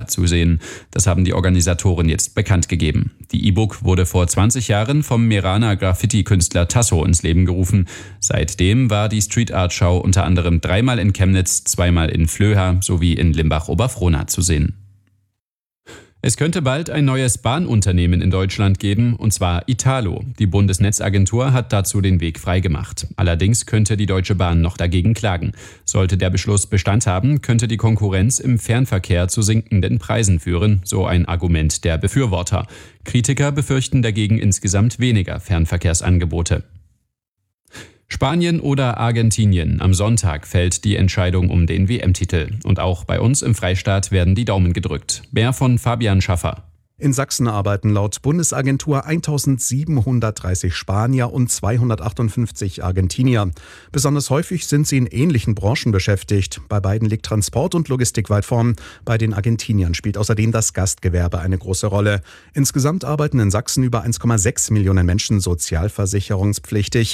zu sehen. Das haben die Organisatoren jetzt bekannt gegeben. Die E-Book wurde vor 20 Jahren vom Meraner Graffiti-Künstler Tasso ins Leben gerufen. Seitdem war die Street Art Show unter anderem 3-mal in Chemnitz, 2-mal in Flöha sowie in Limbach-Oberfrohna zu sehen. Es könnte bald ein neues Bahnunternehmen in Deutschland geben, und zwar Italo. Die Bundesnetzagentur hat dazu den Weg freigemacht. Allerdings könnte die Deutsche Bahn noch dagegen klagen. Sollte der Beschluss Bestand haben, könnte die Konkurrenz im Fernverkehr zu sinkenden Preisen führen, so ein Argument der Befürworter. Kritiker befürchten dagegen insgesamt weniger Fernverkehrsangebote. Spanien oder Argentinien? Am Sonntag fällt die Entscheidung um den WM-Titel. Und auch bei uns im Freistaat werden die Daumen gedrückt. Mehr von Fabian Schaffer. In Sachsen arbeiten laut Bundesagentur 1730 Spanier und 258 Argentinier. Besonders häufig sind sie in ähnlichen Branchen beschäftigt. Bei beiden liegt Transport und Logistik weit vorn. Bei den Argentiniern spielt außerdem das Gastgewerbe eine große Rolle. Insgesamt arbeiten in Sachsen über 1,6 Millionen Menschen sozialversicherungspflichtig.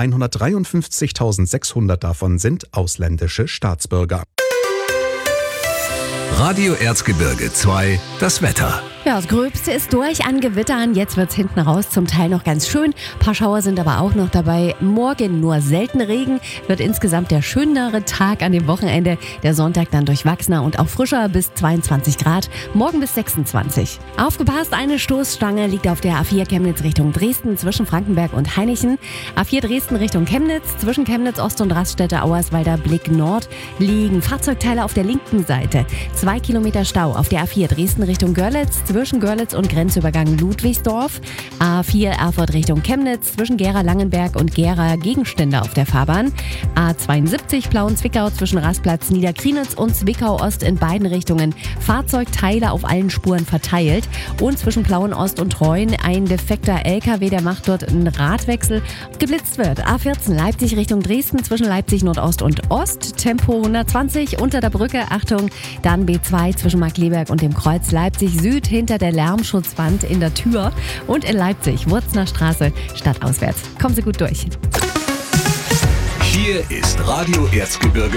153.600 davon sind ausländische Staatsbürger. Radio Erzgebirge 2, das Wetter. Ja, das Gröbste ist durch an Gewittern. Jetzt wird's hinten raus zum Teil noch ganz schön. Ein paar Schauer sind aber auch noch dabei. Morgen nur selten Regen. Wird insgesamt der schönere Tag an dem Wochenende. Der Sonntag dann durchwachsener und auch frischer bis 22 Grad. Morgen bis 26. Aufgepasst, eine Stoßstange liegt auf der A4 Chemnitz Richtung Dresden zwischen Frankenberg und Hainichen. A4 Dresden Richtung Chemnitz. Zwischen Chemnitz Ost und Raststätte Auerswalder Blick Nord liegen Fahrzeugteile auf der linken Seite. 2 Kilometer Stau auf der A4 Dresden Richtung Görlitz. Zwischen Görlitz und Grenzübergang Ludwigsdorf. A4 Erfurt Richtung Chemnitz zwischen Gera-Langenberg und Gera Gegenstände auf der Fahrbahn. A72 Plauen-Zwickau zwischen Rastplatz Niederkrienitz und Zwickau-Ost in beiden Richtungen. Fahrzeugteile auf allen Spuren verteilt. Und zwischen Plauen-Ost und Treuen ein defekter LKW, der macht dort einen Radwechsel. Geblitzt wird A14 Leipzig Richtung Dresden zwischen Leipzig Nordost und Ost. Tempo 120 unter der Brücke. Achtung, dann B2 zwischen Markkleeberg und dem Kreuz Leipzig Süd hinter der Lärmschutzwand in der Tür. Und in Leipzig, Wurzner Straße, stadtauswärts. Kommen Sie gut durch. Hier ist Radio Erzgebirge